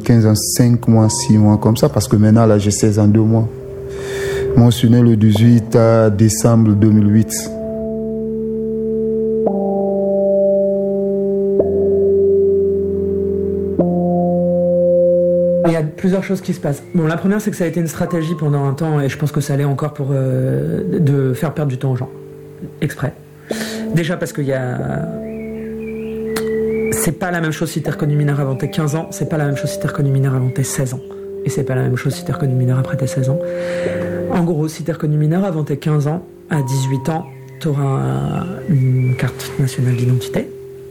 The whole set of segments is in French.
15 ans, 5 mois, 6 mois, comme ça, parce que maintenant, là, j'ai 16 ans, 2 mois. Moi, je suis né le 18 décembre 2008. Il y a plusieurs choses qui se passent. Bon, la première, c'est que ça a été une stratégie pendant un temps, et je pense que ça l'est encore pour de faire perdre du temps aux gens, exprès. Déjà parce qu'il y a... C'est pas la même chose si t'es reconnu mineur avant tes 15 ans, c'est pas la même chose si t'es reconnu mineur avant tes 16 ans. Et c'est pas la même chose si t'es reconnu mineur après tes 16 ans. En gros, si t'es reconnu mineur avant tes 15 ans, à 18 ans, t'auras une carte nationale d'identité.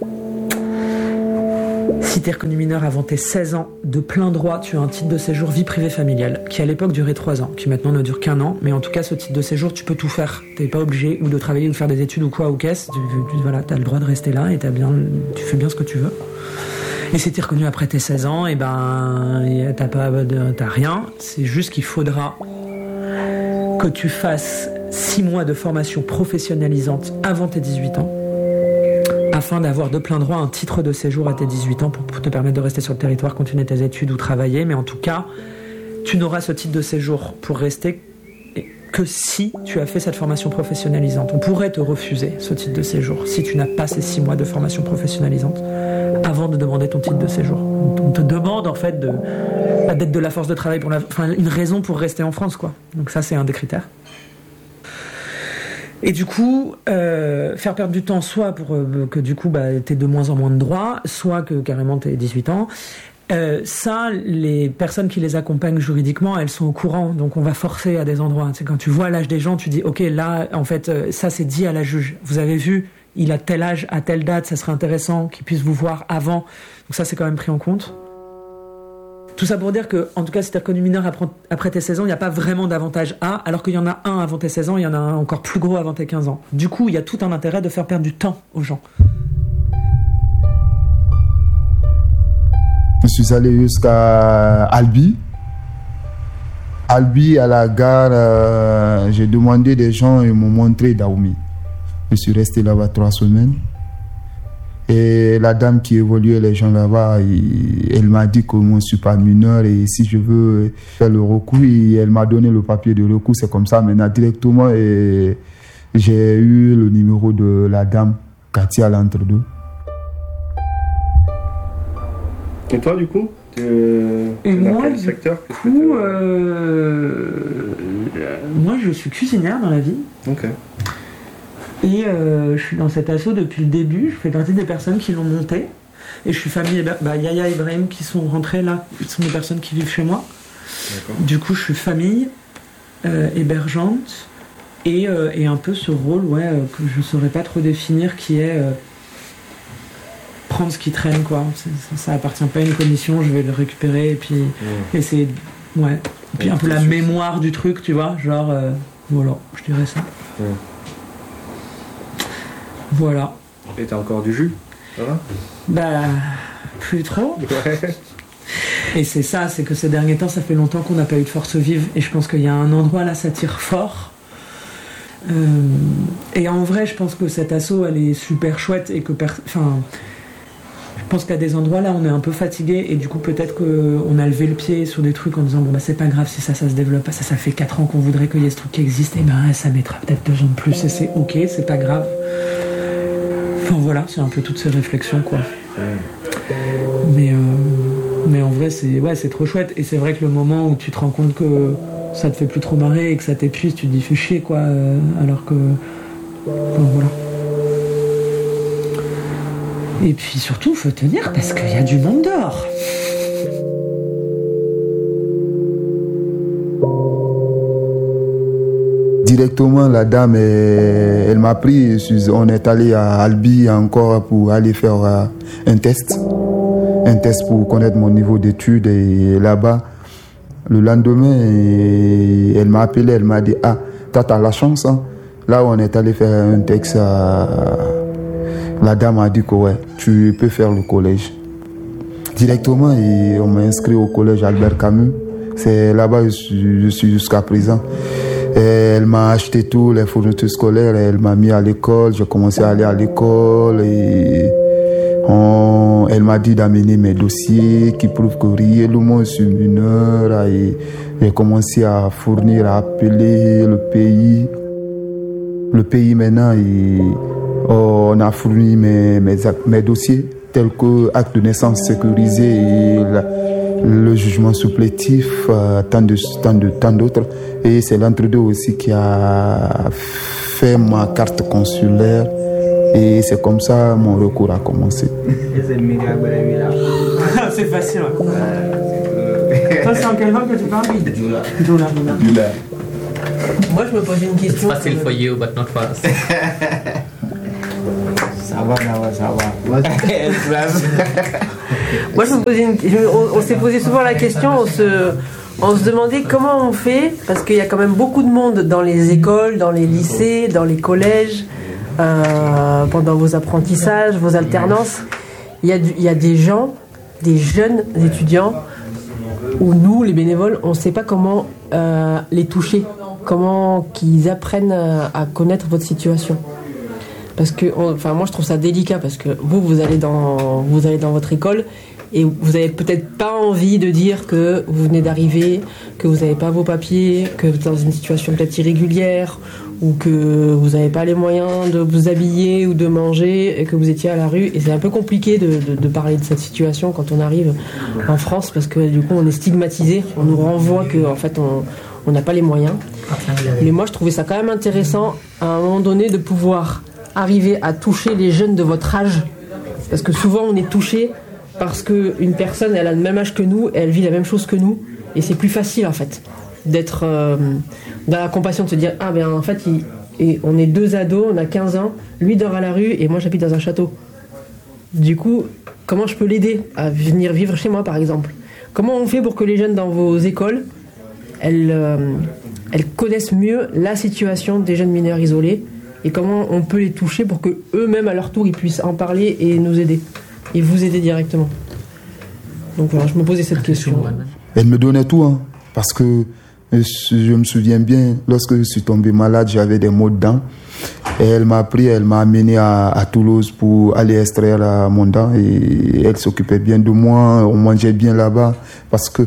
Si t'es reconnu mineur avant tes 16 ans, de plein droit, tu as un titre de séjour vie privée familiale, qui à l'époque durait 3 ans, qui maintenant ne dure qu'1 an, mais en tout cas, ce titre de séjour, tu peux tout faire. T'es pas obligé ou de travailler ou de faire des études ou quoi, ou qu'est-ce. Voilà, t'as le droit de rester là et tu fais bien ce que tu veux. Et si t'es reconnu après tes 16 ans, et ben, t'as rien. C'est juste qu'il faudra que tu fasses 6 mois de formation professionnalisante avant tes 18 ans, afin d'avoir de plein droit un titre de séjour à tes 18 ans pour te permettre de rester sur le territoire, continuer tes études ou travailler. Mais en tout cas, tu n'auras ce titre de séjour pour rester que si tu as fait cette formation professionnalisante. On pourrait te refuser ce titre de séjour si tu n'as pas ces 6 mois de formation professionnalisante avant de demander ton titre de séjour. On te demande en fait d'être de la force de travail une raison pour rester en France, quoi. Donc ça, c'est un des critères. Et du coup, faire perdre du temps, soit pour que du coup t'aies de moins en moins de droits, soit que carrément t'aies 18 ans. Ça, les personnes qui les accompagnent juridiquement, elles sont au courant, donc on va forcer à des endroits. C'est quand tu vois l'âge des gens, tu dis ok, là en fait ça c'est dit à la juge. Vous avez vu, il a tel âge à telle date, ça serait intéressant qu'il puisse vous voir avant. Donc ça c'est quand même pris en compte. Tout ça pour dire que, en tout cas, si t'es reconnu mineur après tes 16 ans, il n'y a pas vraiment d'avantage A, alors qu'il y en a un avant tes 16 ans, il y en a un encore plus gros avant tes 15 ans. Du coup, il y a tout un intérêt de faire perdre du temps aux gens. Je suis allé jusqu'à Albi. Albi, à la gare, j'ai demandé des gens, ils m'ont montré Dahomey. Je suis resté là-bas 3 semaines. Et la dame qui évoluait les gens là-bas, elle m'a dit que moi je ne suis pas mineur et si je veux faire le recours, elle m'a donné le papier de recours. C'est comme ça maintenant directement et j'ai eu le numéro de la dame Katia l'entre-deux. Et toi du coup et moi, quel secteur moi je suis cuisinière dans la vie. Ok. Et je suis dans cet asso depuis le début, je fais partie des personnes qui l'ont monté. Et je suis famille, Yaya et Ibrahim qui sont rentrés là, ils sont des personnes qui vivent chez moi. D'accord. Du coup je suis famille, hébergeante, et un peu ce rôle que je ne saurais pas trop définir qui est prendre ce qui traîne quoi. Ça appartient pas à une commission, je vais le récupérer et puis essayer, et puis un peu la mémoire du truc, tu vois, genre, voilà, je dirais ça. Voilà. Et t'as encore du jus, ça va ? Plus trop. Ouais. Et c'est ça, c'est que ces derniers temps, ça fait longtemps qu'on n'a pas eu de force vive. Et je pense qu'il y a un endroit là, ça tire fort. Et en vrai, je pense que cette asso, elle est super chouette et que... je pense qu'à des endroits là, on est un peu fatigué et du coup, peut-être qu'on a levé le pied sur des trucs en disant c'est pas grave si ça se développe pas. Ça fait 4 ans qu'on voudrait qu'il y ait ce truc qui existe. Et ça mettra peut-être 2 ans de plus et c'est ok, c'est pas grave. Enfin voilà, c'est un peu toutes ces réflexions quoi. Mais en vrai c'est trop chouette et c'est vrai que le moment où tu te rends compte que ça te fait plus trop marrer et que ça t'épuise, tu te dis fais chier quoi, alors que voilà. Et puis surtout faut tenir parce qu'il y a du monde dehors. Directement, la dame, elle m'a pris. On est allé à Albi encore pour aller faire un test pour connaître mon niveau d'études. Et là-bas, le lendemain, elle m'a appelé, elle m'a dit « Ah, t'as la chance, hein. » Là, on est allé faire un test. La dame a dit que ouais, tu peux faire le collège. Directement, on m'a inscrit au collège Albert Camus. C'est là-bas que je suis jusqu'à présent. Et elle m'a acheté tous les fournitures scolaires, elle m'a mis à l'école, j'ai commencé à aller à l'école et Elle m'a dit d'amener mes dossiers qui prouvent que réellement je suis mineur. Et j'ai commencé à fournir, à appeler le pays. Le pays maintenant, on a fourni mes dossiers tels que acte de naissance sécurisé et le jugement supplétif, tant d'autres. Et c'est l'entre-deux aussi qui a fait ma carte consulaire. Et c'est comme ça mon recours a commencé. C'est facile. Toi, c'est en quelle langue que tu parles? Djoula. Moi, je me pose une question. It's facile for you, but not for us. Ça va. Moi, je me posais on s'est posé souvent la question, on se demandait comment on fait, parce qu'il y a quand même beaucoup de monde dans les écoles, dans les lycées, dans les collèges, pendant vos apprentissages, vos alternances. Il y a des gens, des jeunes étudiants, où nous, les bénévoles, on ne sait pas comment les toucher, comment qu'ils apprennent à connaître votre situation. Parce que, moi, je trouve ça délicat, parce que vous allez dans votre école et vous n'avez peut-être pas envie de dire que vous venez d'arriver, que vous n'avez pas vos papiers, que vous êtes dans une situation peut-être irrégulière, ou que vous n'avez pas les moyens de vous habiller ou de manger, et que vous étiez à la rue. Et c'est un peu compliqué de parler de cette situation quand on arrive en France, parce que du coup, on est stigmatisé, on nous renvoie qu'en fait, on n'a pas les moyens. Mais moi, je trouvais ça quand même intéressant, à un moment donné, de pouvoir arriver à toucher les jeunes de votre âge, parce que souvent on est touché parce qu'une personne, elle a le même âge que nous, et elle vit la même chose que nous, et c'est plus facile en fait d'être dans la compassion, de se dire en fait on est deux ados, on a 15 ans, lui dort à la rue et moi j'habite dans un château. Du coup, comment je peux l'aider à venir vivre chez moi par exemple? Comment on fait pour que les jeunes dans vos écoles elles connaissent mieux la situation des jeunes mineurs isolés, et comment on peut les toucher pour que eux-mêmes à leur tour ils puissent en parler et nous aider et vous aider directement. Donc voilà, je me posais cette question. Elle me donnait tout, parce que je me souviens bien, lorsque je suis tombé malade, j'avais des maux de dents, et elle m'a amené à Toulouse pour aller extraire mon dent, et elle s'occupait bien de moi, on mangeait bien là-bas, parce que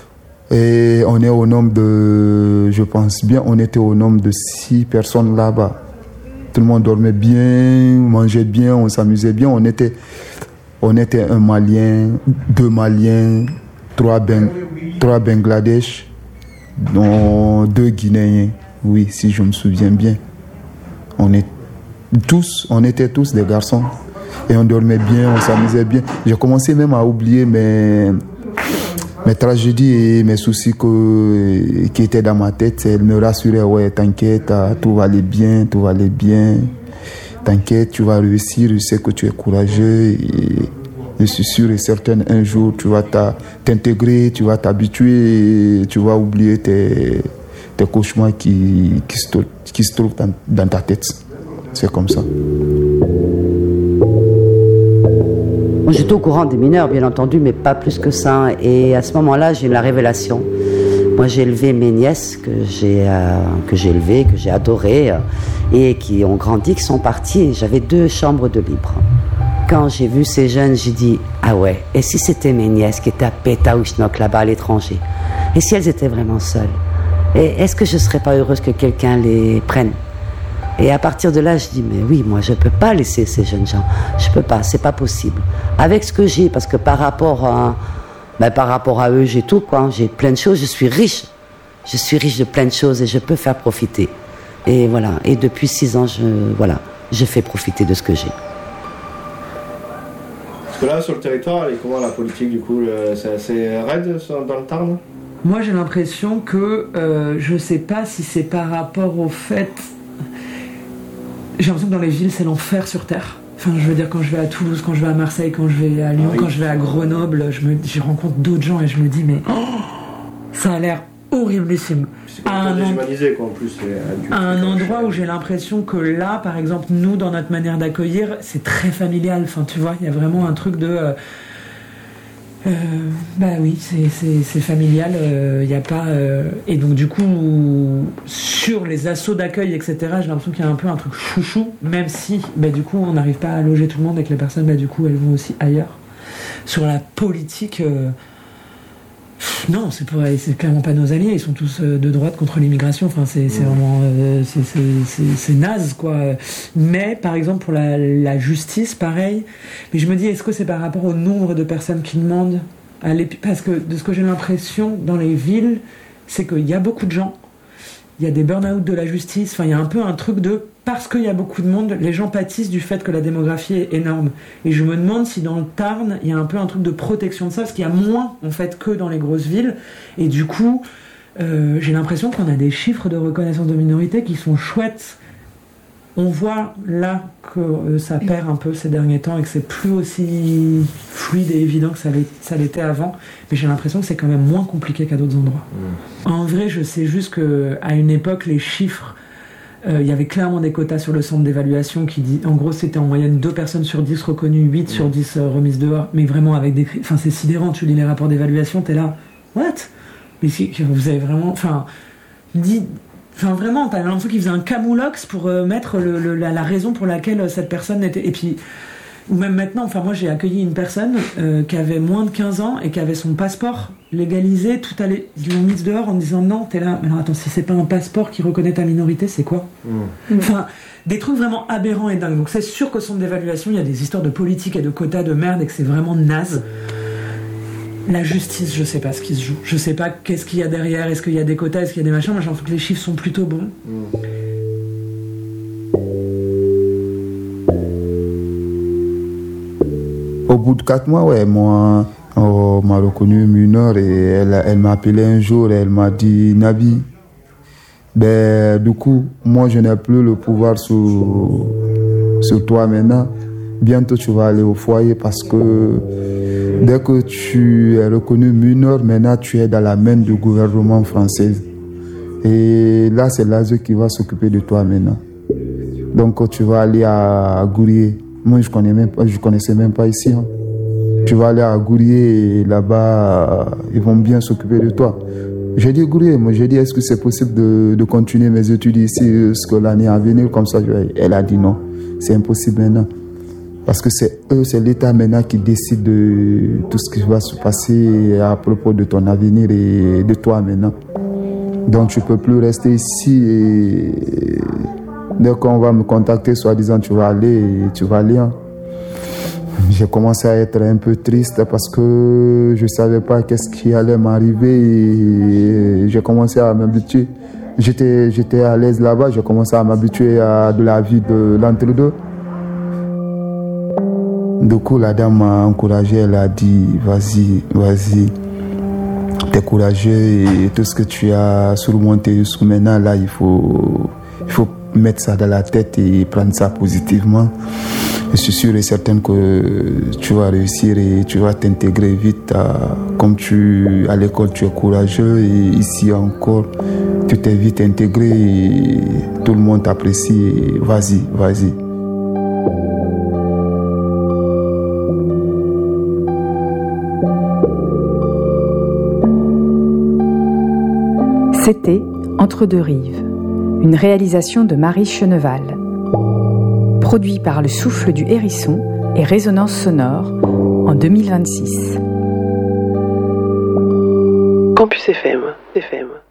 on est au nombre de, je pense bien, on était au nombre de 6 personnes là-bas. Tout le monde dormait bien, mangeait bien, on s'amusait bien. On était un Malien, 2 Maliens, 3 Bangladesh, dont 2 Guinéens. Oui, si je me souviens bien. On était tous des garçons. Et on dormait bien, on s'amusait bien. J'ai commencé même à oublier mes tragédies et mes soucis qui étaient dans ma tête. Elle me rassurait, ouais, t'inquiète, tout va aller bien, t'inquiète, tu vas réussir, je sais que tu es courageux, et je suis sûr et certain, un jour tu vas t'intégrer, tu vas t'habituer, et tu vas oublier tes cauchemars qui se trouvent dans ta tête. C'est comme ça. Moi, j'étais au courant des mineurs, bien entendu, mais pas plus que ça. Et à ce moment-là, j'ai eu la révélation. Moi, j'ai élevé mes nièces que j'ai élevées, que j'ai adorées, et qui ont grandi, qui sont parties. Et j'avais 2 chambres de libre. Quand j'ai vu ces jeunes, j'ai dit, ah ouais, et si c'était mes nièces qui étaient à Pétaouchnok, là-bas à l'étranger? Et si elles étaient vraiment seules? Et est-ce que je ne serais pas heureuse que quelqu'un les prenne? Et à partir de là, je dis, mais oui, moi, je ne peux pas laisser ces jeunes gens. Je ne peux pas, c'est pas possible. Avec ce que j'ai, parce que par rapport à eux, j'ai tout, quoi. J'ai plein de choses, je suis riche. Je suis riche de plein de choses et je peux faire profiter. Et voilà. Et depuis 6 ans, je fais profiter de ce que j'ai. Parce que là, sur le territoire, elle est comment la politique, du coup? C'est assez raide dans le Tarn? Moi, j'ai l'impression que, je sais pas si c'est par rapport au fait... J'ai l'impression que dans les villes, c'est l'enfer sur Terre. Enfin, je veux dire, quand je vais à Toulouse, quand je vais à Marseille, quand je vais à Lyon, quand je vais à Grenoble, je rencontre d'autres gens et je me dis, mais ça a l'air horriblissime. C'est comme déshumanisé, quoi, en plus. À un endroit où j'ai l'impression que là, par exemple, nous, dans notre manière d'accueillir, c'est très familial. Enfin, tu vois, il y a vraiment un truc de... Bah oui, c'est familial, il y a pas... Et donc du coup, sur les assos d'accueil, etc., j'ai l'impression qu'il y a un peu un truc chouchou, même si, bah, du coup, on n'arrive pas à loger tout le monde et que les personnes, bah, du coup, elles vont aussi ailleurs. Sur la politique... Non, c'est clairement pas nos alliés. Ils sont tous de droite contre l'immigration. Enfin, c'est vraiment c'est naze, quoi. Mais par exemple pour la justice, pareil. Mais je me dis, est-ce que c'est par rapport au nombre de personnes qui demandent parce que de ce que j'ai l'impression dans les villes, c'est qu'il y a beaucoup de gens. Il y a des burn-out de la justice. Enfin, il y a un peu un truc de parce qu'il y a beaucoup de monde, les gens pâtissent du fait que la démographie est énorme. Et je me demande si dans le Tarn, il y a un peu un truc de protection de ça, parce qu'il y a moins en fait que dans les grosses villes. Et du coup, j'ai l'impression qu'on a des chiffres de reconnaissance de minorité qui sont chouettes. On voit là que ça perd un peu ces derniers temps et que c'est plus aussi fluide et évident que ça l'était avant. Mais j'ai l'impression que c'est quand même moins compliqué qu'à d'autres endroits. En vrai, je sais juste qu'à une époque, les chiffres... Il y avait clairement des quotas sur le centre d'évaluation qui dit, en gros, c'était en moyenne 2 personnes sur 10 reconnues, 8 sur 10 remises dehors, mais vraiment avec des... Enfin, c'est sidérant, tu lis les rapports d'évaluation, t'es là, what? Mais si, vous avez vraiment... Enfin, vraiment, t'as l'impression qu'ils faisaient un camoulox pour mettre la raison pour laquelle cette personne était... Et puis, ou même maintenant, enfin moi j'ai accueilli une personne qui avait moins de 15 ans et qui avait son passeport légalisé, tout allait, ils l'ont mise dehors en disant non, t'es là, mais alors attends, si c'est pas un passeport qui reconnaît ta minorité, c'est quoi? Enfin, des trucs vraiment aberrants et dingues. Donc c'est sûr qu'au centre d'évaluation, il y a des histoires de politique et de quotas de merde et que c'est vraiment naze. La justice, je sais pas ce qui se joue. Je sais pas qu'est-ce qu'il y a derrière, est-ce qu'il y a des quotas, est-ce qu'il y a des machins, moi j'ai l'impression que les chiffres sont plutôt bons. Au bout de 4 mois, ouais, moi, on m'a reconnu mineur et elle m'a appelé un jour et elle m'a dit Nabi, ben, du coup, moi je n'ai plus le pouvoir sur toi maintenant. Bientôt tu vas aller au foyer parce que dès que tu es reconnu mineur, maintenant tu es dans la main du gouvernement français. Et là, c'est l'ASE qui va s'occuper de toi maintenant. Donc tu vas aller à Gourier. Moi, je connaissais même pas ici. Hein. Tu vas aller à Gourier et là-bas, ils vont bien s'occuper de toi. J'ai dit Gourier, moi j'ai dit est-ce que c'est possible de continuer mes études ici jusqu'à l'année à venir comme ça. Elle a dit non, c'est impossible maintenant. Parce que c'est l'État maintenant qui décide de tout ce qui va se passer à propos de ton avenir et de toi maintenant. Donc tu peux plus rester ici et dès qu'on va me contacter, soi-disant tu vas aller. Hein. J'ai commencé à être un peu triste parce que je ne savais pas qu'est-ce qui allait m'arriver et j'ai commencé à m'habituer. J'étais à l'aise là-bas, j'ai commencé à m'habituer à de la vie de l'entre-deux. Du coup, la dame m'a encouragé, elle a dit vas-y, t'es courageux et tout ce que tu as surmonté jusqu'à maintenant, là, il faut mettre ça dans la tête et prendre ça positivement. Je suis sûr et certain que tu vas réussir et tu vas t'intégrer vite. Comme à l'école, tu es courageux et ici encore, tu t'es vite intégré et tout le monde t'apprécie. Vas-y. C'était Entre deux rives, une réalisation de Marie Cheneval. Produit par Le Souffle du Hérisson et Résonance Sonore en 2026. Campus FM.